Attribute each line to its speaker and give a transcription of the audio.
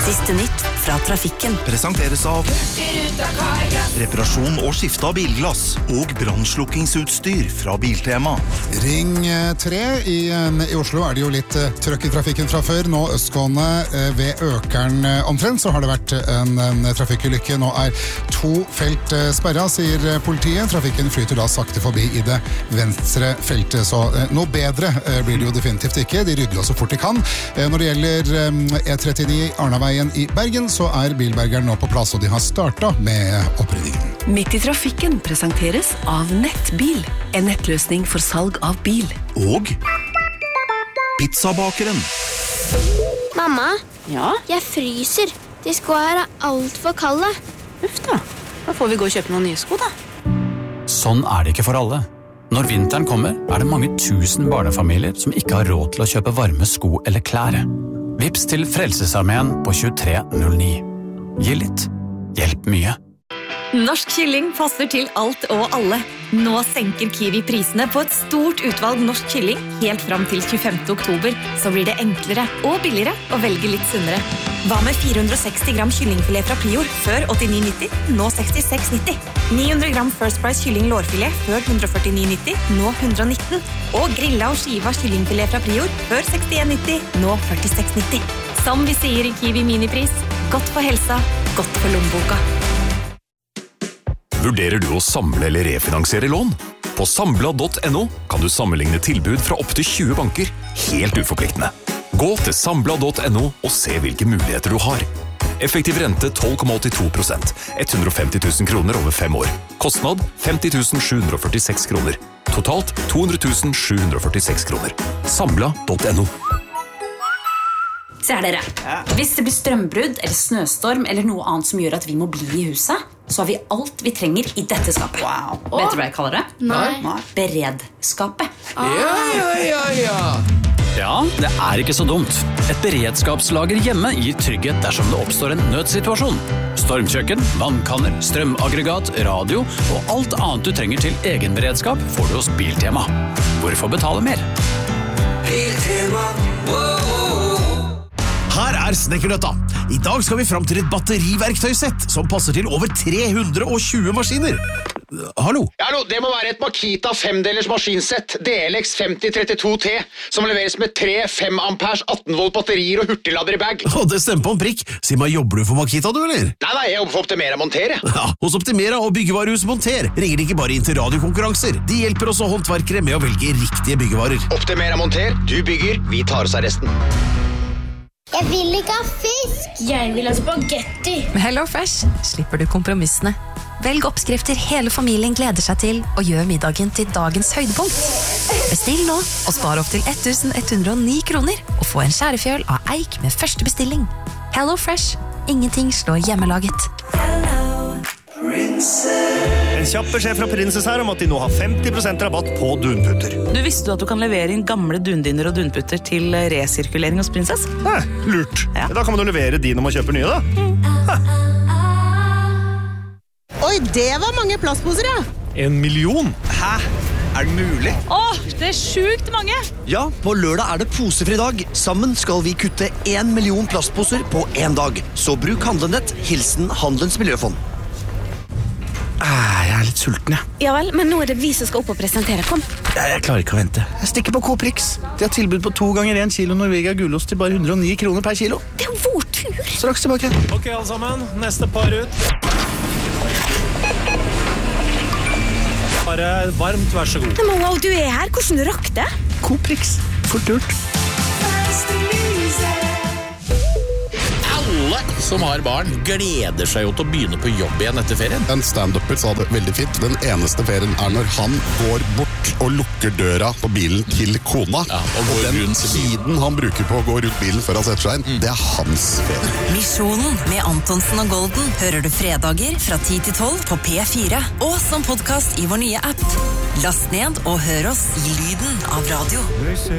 Speaker 1: Siste nytt fra trafikken.
Speaker 2: Presenteres av reparasjon og skifte av bilglass og brannslukkingsutstyr fra Biltema.
Speaker 3: Ring 3 i Oslo det jo litt trøkk i trafikken fra før. Nå østgående ved Økern omtrent, så har det vært en trafikkulykke. Nå 2 felt sperret, sier politiet. Trafikken flyter da sakte forbi i det venstre feltet, så noe bedre blir det jo definitivt ikke. De rydder så fort de kan. Når det gjelder E39 Arnaveien i Bergen, så bilbergeren nå på plass, og de har startet med oppryddingen.
Speaker 1: Midt i trafikken presenteres av Nettbil, en nettløsning for salg av bil.
Speaker 2: Og pizzabakeren.
Speaker 4: Mamma,
Speaker 5: Ja,
Speaker 4: jeg fryser. De skoene alt for kalde.
Speaker 5: uff da. Da får vi gå og kjøpe noen nye sko da.
Speaker 6: Sånn det ikke for alle. Når vinteren kommer, det mange tusen barnefamilier som ikke har råd til å kjøpe varme sko eller klær. Vips til Frelsesarmeen på 2309. Gi litt, hjelp mye.
Speaker 7: Norsk kylling passer til alt og alle. Nå senker Kiwi prisene på et stort utvalg norsk kylling helt fram til 25. oktober, så blir det enklere og billigere å velge litt sunnere. Hva med 460 gram kyllingfilet fra Prior før 89,90, nå 66,90. 900 gram First Price kylling lårfilet før 149,90, nå 119. Og grilla og skiva kyllingfilet fra Prior før 61,90, nå 46,90. Som vi sier i Kiwi Minipris, godt for helsa, godt for lommeboka.
Speaker 8: Vurderer du å samle eller refinansiere lån? På Sambla.no kan du sammenligne tilbud fra opp til 20 banker, helt uforpliktende. Gå til Sambla.no og se hvilke muligheter du har. Effektiv rente 12,82%, 150 000 kroner over 5 år. Kostnad 50 746 kroner. Totalt 200 746 kroner. Sambla.no.
Speaker 9: Se her dere. Hvis det blir strømbrudd eller snøstorm eller noe annet som gjør at vi må bli i huset, så har vi alt vi trenger i dette skapet.
Speaker 5: Wow.
Speaker 9: Vet du hva jeg kaller det?
Speaker 4: Nei.
Speaker 9: Beredskapet.
Speaker 6: Ja, det ikke så dumt. Et beredskapslager hjemme gir trygghet dersom det oppstår en nødsituasjon. Stormkjøkken, vannkanner, strømaggregat, radio og alt annet du trenger til egen beredskap får du hos Biltema. Hvorfor betale mer?
Speaker 10: Biltema, Her Snekkernøtta. I dag skal vi frem til et batteriverktøysett som passer til over 320 maskiner. Hallo?
Speaker 11: Hallo, det må være et Makita 5-delers maskinsett DLX 5032T som leveres med 3 5 ampers 18 volt batterier og hurtiglader i bag.
Speaker 10: Det stemmer på en prikk. Si meg, jobber du for Makita, du, eller?
Speaker 11: Nei, jeg jobber for Optimera Monter.
Speaker 10: Ja, hos Optimera og byggevarehus Monter ringer de ikke bare inn til radiokonkurranser. De hjelper også håndverkere med å velge riktige byggevarer.
Speaker 11: Optimera Monter, du bygger, vi tar oss av resten.
Speaker 4: Jeg vil ikke ha fisk. Jeg vil ha spagetti.
Speaker 12: Med HelloFresh slipper du kompromissene. Velg oppskrifter hele familien gleder seg til, og gjør middagen til dagens høydepunkt. Bestill nå, og spar opp til 1109 kroner, og få en skjærefjøl av eik med første bestilling. HelloFresh. Ingenting slår hjemmelaget.
Speaker 13: En kjapp beskjed fra Princess her om at de nå har 50% rabatt på dunputter.
Speaker 5: Du visste at du kan levere inn gamle dundiner og dunputter til resirkulering hos Princess?
Speaker 13: Nei, lurt. Ja. Da kan man jo levere de når man kjøper nye, da.
Speaker 14: Oi, det var mange plastposer, ja.
Speaker 13: 1 million?
Speaker 15: Hæ? Det mulig?
Speaker 5: Det sjukt mange!
Speaker 15: Ja, på lørdag det posefri dag. Sammen skal vi kutte 1 million plastposer på en dag. Så bruk handlenett, hilsen Handelens Miljøfond.
Speaker 10: Jeg litt sulten, jeg.
Speaker 7: Ja vel, men nå det vi som skal opp og presentere. Kom.
Speaker 10: Jeg klarer ikke å vente. Jeg stikker på K-Prix. De har tilbud på 2 ganger 1 kilo Norvegia gulost til bare 109 kroner per kilo.
Speaker 7: Det jo vår tur.
Speaker 10: Straks tilbake.
Speaker 13: Ok, alle sammen. Neste par ut. Bare varmt, vær så god.
Speaker 7: Men wow, du her. Hvordan du rakk det?
Speaker 10: K-Prix. Fort gjort.
Speaker 16: Alle som har barn gleder seg jo til å begynne på jobb igjen etter ferien.
Speaker 3: En stand-upper sa det veldig fint. Den eneste ferien når han går bort og lukker døra på bilen til kona.
Speaker 16: Ja, og den
Speaker 3: tiden han bruker på å gå rundt bilen før han setter seg inn, det hans ferie.
Speaker 1: Misjonen med Antonsen og Golden hører du fredager fra 10 til 12 på P4 og som podcast i vår nye app. Last ned og hør oss i lyden av radio.